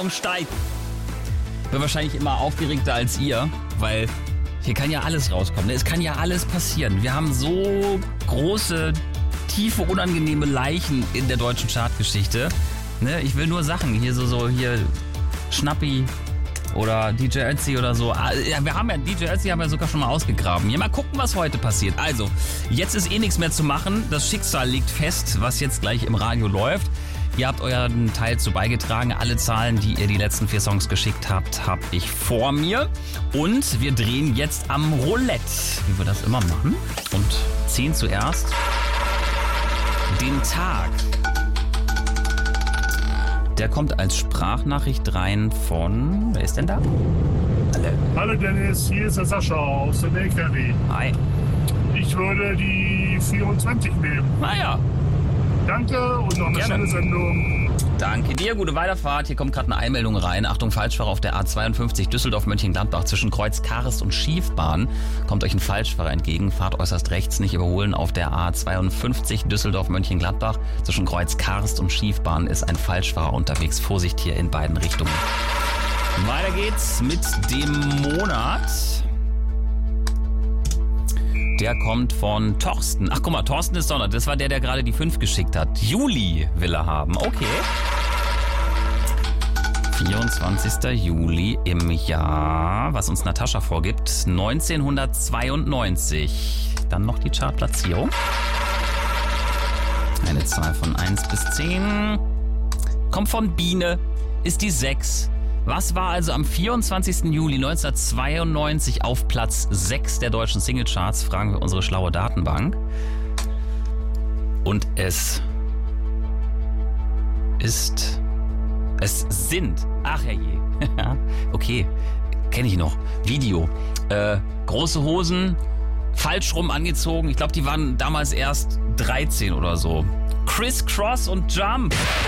Spannung steigt. Ich bin wahrscheinlich immer aufgeregter als ihr, weil hier kann ja alles rauskommen. Es kann ja alles passieren. Wir haben so große, tiefe, unangenehme Leichen in der deutschen Chartgeschichte. Ne? Ich will nur Sachen. Hier hier Schnappi oder DJ Ötzi oder so. Ja, DJ Ötzi haben wir sogar schon mal ausgegraben. Ja, mal gucken, was heute passiert. Also, jetzt ist nichts mehr zu machen. Das Schicksal liegt fest, was jetzt gleich im Radio läuft. Ihr habt euren Teil zu beigetragen. Alle Zahlen, die ihr die letzten 4 Songs geschickt habt, habe ich vor mir. Und wir drehen jetzt am Roulette, wie wir das immer machen. Und ziehen zuerst den Tag. Der kommt als Sprachnachricht rein von... Wer ist denn da? Hallo Dennis, hier ist der Sascha aus dem LKW. Hi. Ich würde die 24 nehmen. Naja. Danke und noch eine schöne Sendung. Danke dir, gute Weiterfahrt. Hier kommt gerade eine Einmeldung rein. Achtung, Falschfahrer auf der A52 Düsseldorf-Mönchengladbach zwischen Kreuz Karst und Schiefbahn. Kommt euch ein Falschfahrer entgegen. Fahrt äußerst rechts, nicht überholen. Auf der A52 Düsseldorf-Mönchengladbach zwischen Kreuz Karst und Schiefbahn ist ein Falschfahrer unterwegs. Vorsicht hier in beiden Richtungen. Weiter geht's mit dem Monat. Der kommt von Thorsten. Ach, guck mal, Thorsten ist Sonntag. Das war der gerade die 5 geschickt hat. Juli will er haben. Okay. 24. Juli im Jahr, was uns Natascha vorgibt, 1992. Dann noch die Chartplatzierung. Eine Zahl von 1 bis 10. Kommt von Biene, ist die 6. Was war also am 24. Juli 1992 auf Platz 6 der deutschen Singlecharts? Fragen wir unsere schlaue Datenbank. Und es sind, ach herrje, okay, kenne ich noch, Video, große Hosen, falsch rum angezogen, ich glaube, die waren damals erst 13 oder so. Criss Cross und Jump.